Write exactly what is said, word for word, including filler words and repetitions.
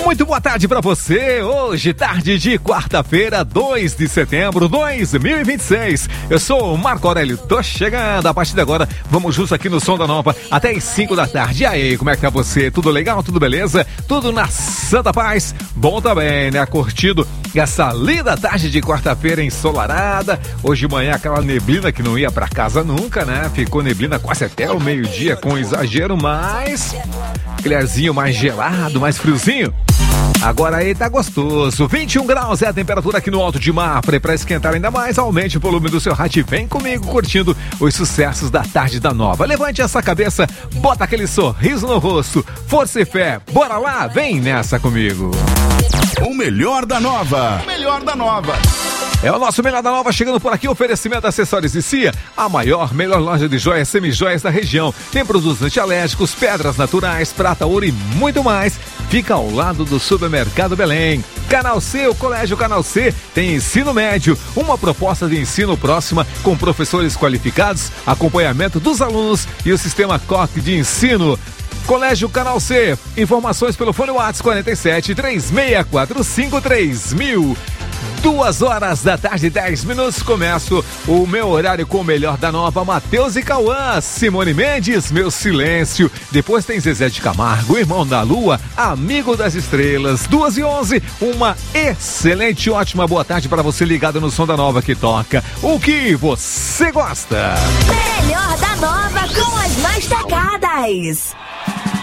Muito boa tarde pra você, hoje tarde de quarta-feira, dois de setembro de dois mil e vinte e seis. Eu sou o Marco Aurélio, tô chegando, a partir de agora vamos juntos aqui no Som da Nova até as cinco da tarde. E aí, como é que tá você? Tudo legal? Tudo beleza? Tudo na santa paz? Bom também, né? Curtido essa linda tarde de quarta-feira ensolarada. Hoje de manhã aquela neblina que não ia pra casa nunca, né? Ficou neblina quase até o meio-dia com exagero, mas aquele arzinho mais gelado, mais friozinho. Agora aí tá gostoso, vinte e um graus é a temperatura aqui no Alto de Mafra. E pra esquentar ainda mais, aumente o volume do seu rádio e vem comigo curtindo os sucessos da tarde da Nova. Levante essa cabeça, bota aquele sorriso no rosto, força e fé, bora lá, vem nessa comigo. O melhor da Nova, o melhor da Nova. É o nosso Melhor da Nova chegando por aqui, oferecimento Acessórios e Cia, a maior, melhor loja de joias semi-joias da região. Tem produtos antialérgicos, pedras naturais, prata, ouro e muito mais. Fica ao lado do Supermercado Belém. Canal C, o Colégio Canal C tem ensino médio, uma proposta de ensino próxima com professores qualificados, acompanhamento dos alunos e o sistema C O C de ensino. Colégio Canal C, informações pelo fone WhatsApp quarenta e sete, três seis quatro cinco, três mil. Duas horas da tarde, dez minutos, começo o meu horário com o melhor da Nova, Matheus e Cauã, Simone Mendes, Meu Silêncio, depois tem Zezé de Camargo, Irmão da Lua, Amigo das Estrelas, duas e onze, uma excelente, ótima boa tarde para você ligado no Som da Nova que toca o que você gosta. Melhor da Nova com as mais tocadas.